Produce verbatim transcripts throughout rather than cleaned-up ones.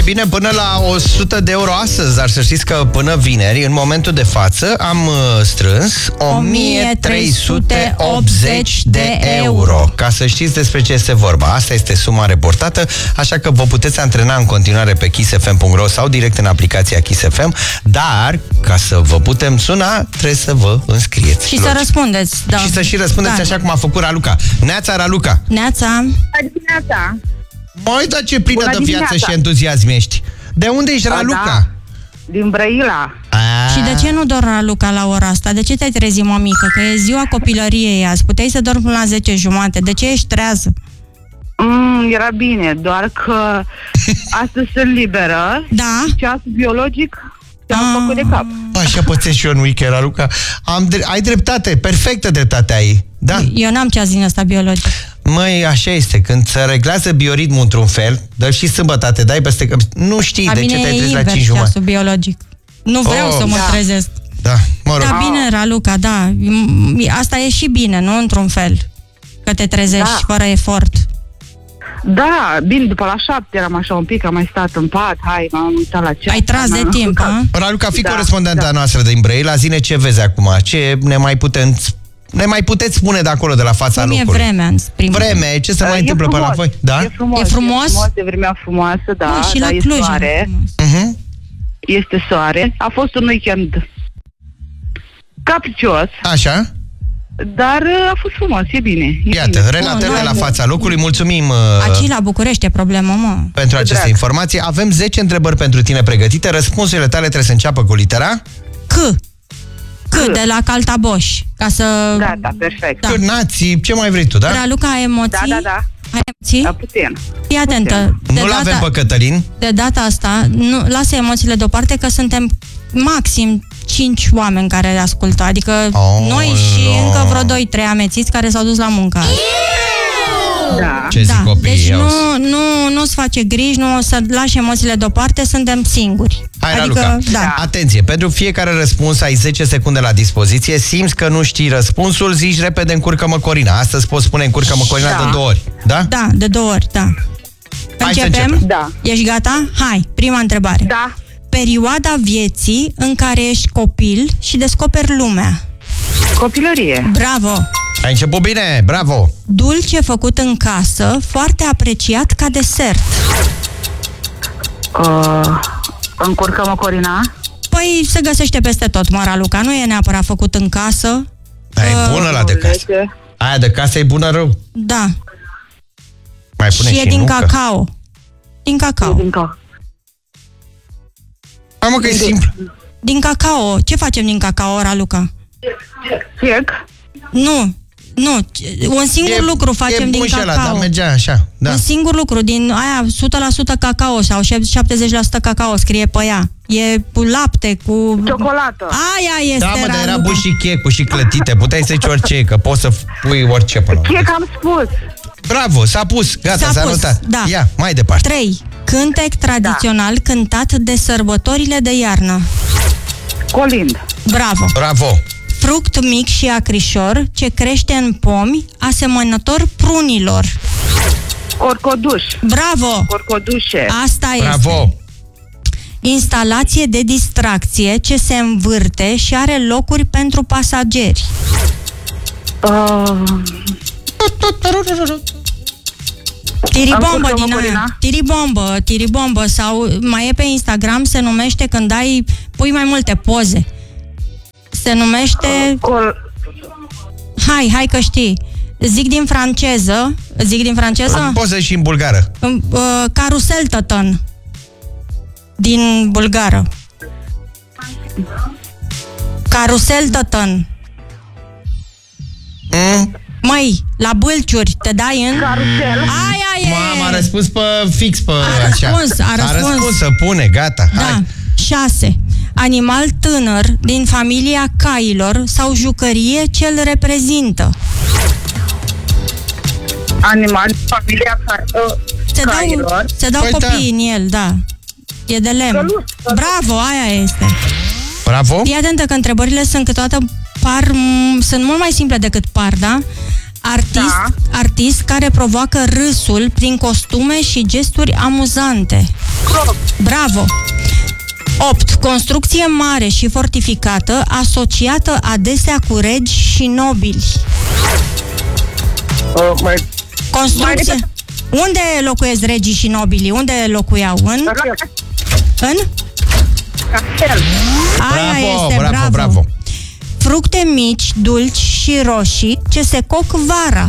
Bine, până la o sută de euro astăzi, dar să știți că până vineri, în momentul de față, am uh, strâns o mie trei sute optzeci de euro. Ca să știți despre ce este vorba. Asta este suma reportată, așa că vă puteți antrena în continuare pe kiss f m punct r o sau direct în aplicația Kiss F M, dar ca să vă putem suna, trebuie să vă înscrieți. Și să răspundeți. Da. Și să și răspundeți, da, așa cum a făcut Raluca. Neața, Raluca! Neața! Neața! Măi, dar ce plină de viață și entuziasm ești! De unde ești, Raluca? Da. Din Brăila. A. Și de ce nu dormi, Raluca, la ora asta? De ce te-ai trezit, mămică? Că e ziua copilăriei azi. Puteai să dormi până la zece jumate. De ce ești trează? Mm, era bine, doar că astăzi sunt liberă. Da? Și ceasul biologic te-am făcut de cap. Așa pățesc și eu în weekend, Raluca. Am, ai dreptate, perfectă dreptate ai. Da. Eu n-am ceas din ăsta biologic. Măi, așa este, când se reglează bioritmul într-un fel, dar și sâmbătă te dai peste că nu știi A de ce te-ai trezit la cinci jumătate. ceasul biologic. Nu vreau oh, să mă da. trezesc. Da, mă rog. Da, bine, Raluca, da. Asta e și bine, nu într-un fel. Că te trezești da. fără efort. Da, bine, după la șapte eram așa un pic, am mai stat în pat, hai, m-am uitat la ceas. Ai tras de timp, ha? Raluca, fi da, corespondenta da. noastră din Brăila, zine ce vezi acum, ce ne mai putem... Ne mai puteți spune de acolo, de la fața Cum locului? e vremea, Vreme, ce se mai e întâmplă frumos, pe la voi? Da? E frumos, e frumos? E frumos, de vremea frumoasă, da, da și da, la e Cluj soare. Uh-huh. Este soare. A fost un weekend capricios. Așa? Dar a fost frumos, e bine. E Iată, bine. relatări de la fața locului, mulțumim uh, Aici la București e problemă, mă. pentru aceste drag. informații. Avem zece întrebări pentru tine pregătite, răspunsurile tale trebuie să înceapă cu litera C. C, de la Caltaboș. Ca să... Gata, perfect. Da. Cârnații, ce mai vrei tu, da? Raluca, ai emoții? Da, da, da. Ai emoții? Da, putem. Fii atentă. De Nu-l data, avem pe Cătălin. De data asta, nu, lasă emoțiile deoparte, că suntem maxim cinci oameni care ascultă. Adică Oh, noi și no. încă vreo doi trei amețiți care s-au dus la muncă. Da. Ce zic Da, copiii? deci Auzi. nu, nu, nu-ți face griji, nu o să lași emoțiile deoparte, suntem singuri. Hai, adică, Raluca. da. Atenție, pentru fiecare răspuns ai zece secunde la dispoziție. Simți că nu știi răspunsul, zici repede încurcă-mă Corina. Astăzi poți spune încurcă-mă Corina Da. de două ori. Da? Da, de două ori, da. Hai să Începem? începem. Da. Ești gata? Hai, prima întrebare. Da. Perioada vieții în care ești copil și descoperi lumea. Copilărie. Bravo! Ai început bine, bravo! Dulce făcut în casă, foarte apreciat ca desert. Uh, încurcăm-o, Corina. Păi se găsește peste tot, mă, Raluca. Nu e neapărat făcut în casă. Dar e bună la de casă. Aia de casă e bună rău. Da. Mai pune și și e din nucă. cacao. Din cacao. Din ca. Hai mă că e simplu. Din cacao. Ce facem din cacao, Raluca? Chec. Nu. Nu. Un singur E- lucru facem e din bun și ăla, cacao. dar mergea așa. Da. Un singur lucru, din aia o sută la sută cacao sau șaptezeci la sută cacao scrie pe ea. E cu lapte, cu... Ciocolată. Aia este, Da, mă, dar era Raluca. bun și checul și clătite. Puteai să-i orice, că poți să pui orice până la urmă. Chec am spus. Bravo, s-a pus. Gata, S-a s-a pus, notat. da. Ia, mai departe. trei. Cântec tradițional cântat de sărbătorile de iarnă. Colind. Bravo. Bravo. Fruct mic și acrișor ce crește în pomi, asemănător prunilor. Orcoduș. Bravo. Orcodușe. Asta este. Bravo. Instalație de distracție ce se învârte și are locuri pentru pasageri. Uh, Tiribombă Încurcă-mă, din aia. Corina. Tiribombă, tiribombă. Sau mai e pe Instagram, se numește când ai, pui mai multe poze. Se numește... col... Hai, hai că știi. Zic din franceză. Zic din franceză? Poți să și în bulgară. Uh, Carusel tătăn. Din bulgară. Carusel tătăn. Mm? Măi, la Bâlciuri te dai în... Carusel. Aia e! Mama a răspuns pe fix pe A așa. răspuns, a A răspuns. răspuns, să pune, gata. Da. Hai. șase. Animal tânăr din familia cailor sau jucărie ce îl reprezintă. Animal. Familia ca... uh, Se dau, cailor. se dau Păi copiii în el, da. E de lemn. Căluț, căluț. Bravo, aia este. Bravo. Fii atentă că întrebările sunt câteodată par, m- sunt mult mai simple decât par, da? Artist, Da. artist care provoacă râsul prin costume și gesturi amuzante. Bravo! opt. Construcție mare și fortificată, asociată adesea cu regi și nobili. Uh, mai... Construcție... Mai... Unde locuiesc regii și nobilii? Unde locuiau? În? În? Castel. Aia Bravo, este, bravo, bravo. bravo. Fructe mici, dulci și roșii, ce se coc vara.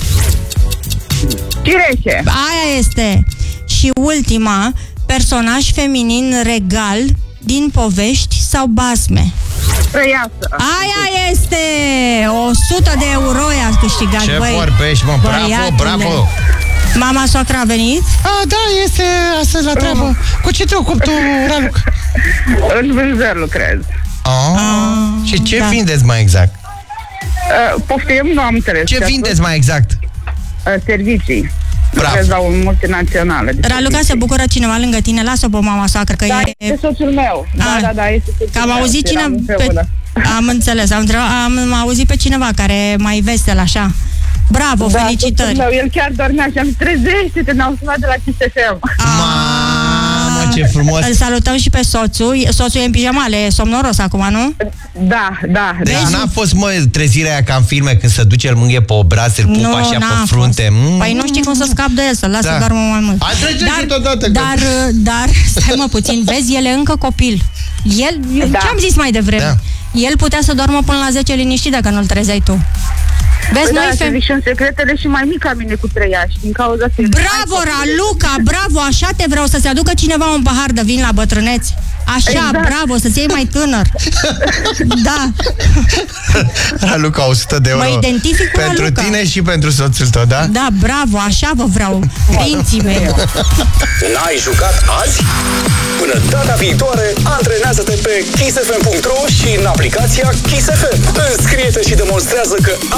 Cireșe. Aia este. Și ultima, personaj feminin regal din povești sau basme. Trăiasă. Aia este! o sută de euro i-ați câștigat, Ce băi. vorbești, mă, bravo, Băiatule. bravo. Mama soacră a venit? A, da, este astăzi la treabă. Cu ce te ocupi tu, Raluca? În vânzări lucrez. Oh. Ah, Și ce da. vindeți mai exact? Uh, poftim, nu am înțeles. Ce vindeți mai exact? Uh, servicii. Bravo. Lucrez la o multinațională. Raluca, se bucură cineva lângă tine? Lasă-o pe mama soacră, că Da, e... este soțul meu. Da, Ah. da, da, este soțul Că am meu. auzit Eram cine... împreună. Pe... Am înțeles, am, întrebat, am, am auzit pe cineva care e mai vesel, așa. Bravo, Da, felicitări! soțul meu, el chiar dormea și am zis, trezește-te, ne-au sunat de la Kiss F M. Mamă, ce frumos! Îl salutăm și pe soțul. Soțul e în pijamale, e somnoros acum, nu? Da, da, Deci da. n-a fost, mă, trezirea aia ca în filme când se duce, îl mânghe pe obraz, îl pupa așa n-a pe frunte. fost. Mm. Păi nu știi cum să scap de el, să-l lasă Da. doar mai mult. Hai, trece și totodată, că- dar, dar, stai mă puțin, vezi, el e încă copil. El, Da. ce am zis mai devreme? Da. El putea să doarmă până la zece liniștit dacă nu-l trezeai tu. Vezi, Păi noi da, fem... să zic și în secretele și mai mic ca mine cu trei ani. Din cauza asta. Bravo, Raluca, bravo, așa te vreau, să-ți aducă cineva un pahar de vin la bătrâneți. Așa, Exact. bravo, să-ți iei mai tânăr. Da. Raluca, o sută de euro. Mă identific cu pentru Raluca. tine și pentru soțul tău, da? Da, bravo, așa vă vreau, prinții mei. N-ai jucat azi? Până data viitoare, antrenează-te pe kiss f m punct r o și în aplicația Kiss F M. Înscrie-te și demonstrează că